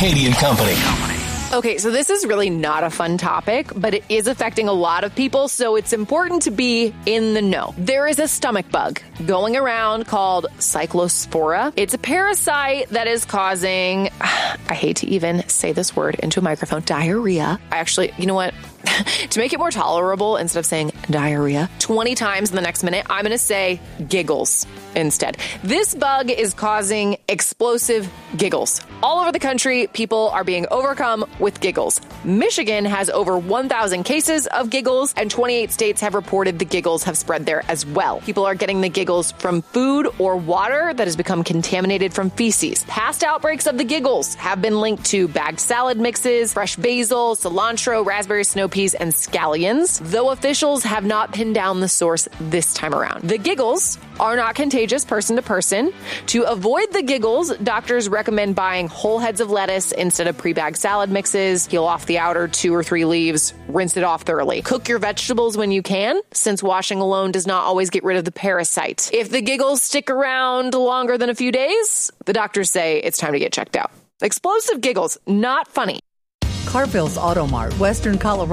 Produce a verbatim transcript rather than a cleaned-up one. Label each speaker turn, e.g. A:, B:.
A: Katie and Company.
B: Okay, so this is really not a fun topic, but it is affecting a lot of people, so it's important to be in the know. There is a stomach bug going around called Cyclospora. It's a parasite that is causing, I hate to even say this word into a microphone, diarrhea. I actually, you know what? To make it more tolerable, instead of saying diarrhea twenty times in the next minute, I'm going to say giggles instead. This bug is causing explosive giggles. All over the country, people are being overcome with giggles. Michigan has over one thousand cases of giggles, and twenty-eight states have reported the giggles have spread there as well. People are getting the giggles from food or water that has become contaminated from feces. Past outbreaks of the giggles have been linked to bagged salad mixes, fresh basil, cilantro, raspberry snow peas, and scallions, though officials have not pinned down the source this time around. The giggles are not contagious person to person. To avoid the giggles, doctors recommend buying whole heads of lettuce instead of pre-bagged salad mixes. Peel off the outer two or three leaves, rinse it off thoroughly. Cook your vegetables when you can, since washing alone does not always get rid of the parasite. If the giggles stick around longer than a few days, the doctors say it's time to get checked out. Explosive giggles, not funny.
C: Carville's Auto Mart, Western Colorado.